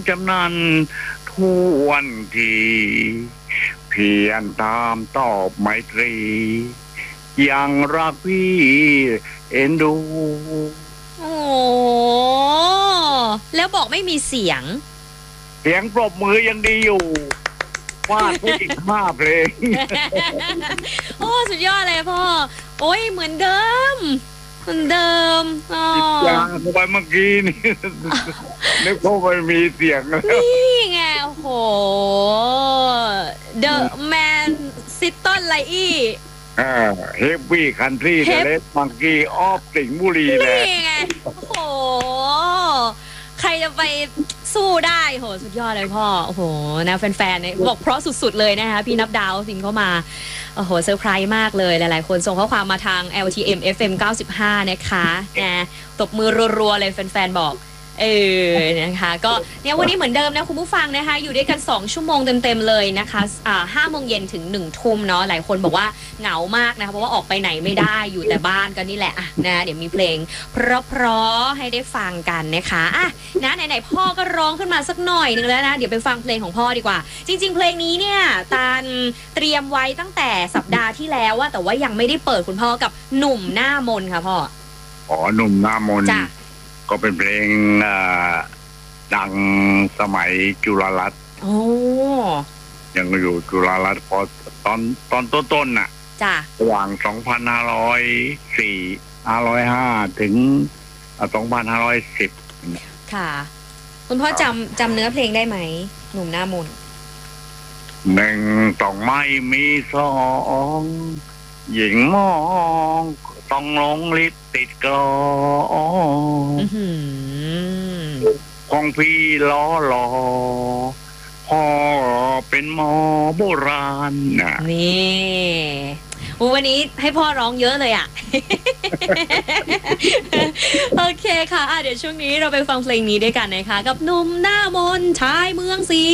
จำนันทวนทีเพียรตามตอบไมตรียังรักพี่เอ็นดูโอ้แล้วบอกไม่มีเสียงปรบมือยังดีอยู่วาดไปอีก5 เพลงโอ้สุดยอดเลยพ่อโอ้ยเหมือนเดิมอ๋ออย่างไปเมื่อกี้นี่ นึกว่าไม่มีเสียงแล้วนี่ไงโอ้โห The Man ซิตต้นไลอี้เฮฟวี่คันทรีเดเลสมังกี้ออฟสิงห์บุรีเลยนี่ไงโอ้โหใครจะไปสู้ได้โหสุดยอดเลยพ่อโอ้โหนะแฟนๆเนี่ยบอกเพราะสุดๆเลยนะคะพี่นับดาวพิมพ์เข้ามาโอ้โหเซอร์ไพรส์มากเลยหลายๆคนส่งข้อความมาทาง LTM FM 95นะคะนะตบมือรัวๆเลยแฟนๆบอกนะคะก็เนี่ยวันนี้เหมือนเดิมนะคุณผู้ฟังนะคะอยู่ด้วยกัน2 ชั่วโมงเต็มๆเลยนะคะ5 โมงเย็นถึง1 ทุ่มเนาะหลายคนบอกว่าเหงามากนะคะเพราะว่าออกไปไหนไม่ได้อยู่แต่บ้านกันนี่แหละนะเดี๋ยวมีเพลงเพราะๆให้ได้ฟังกันนะคะนะไหนๆพ่อก็ร้องขึ้นมาสักหน่อยนึงแล้วนะเดี๋ยวไปฟังเพลงของพ่อดีกว่าจริงๆเพลงนี้เนี่ยตาลเตรียมไว้ตั้งแต่สัปดาห์ที่แล้วว่าแต่ว่ายังไม่ได้เปิดคุณพ่อกับหนุ่มหน้ามนค่ะพ่อหนุ่มหน้ามนก็เป็นเพลงดังสมัยจุฬารัตน์ยังอยู่จุฬารัตน์พอตอนต้นน่ะระหว่าง2505ถึง2510 ค่ะคุณพ่อจำเนื้อเพลงได้ไหมหนุ่มหน้ามน 1ต้องไม่มี2หญิงมองต้องลงลิดติดกลองของพี่ล้อพ่อเป็นหมอโบราณนี่วันนี้ให้พ่อร้องเยอะเลยโอเคค่ะเดี๋ยวช่วงนี้เราไปฟังเพลงนี้ด้วยกันนะคะกับหนุ่มหน้ามนชายเมืองศรี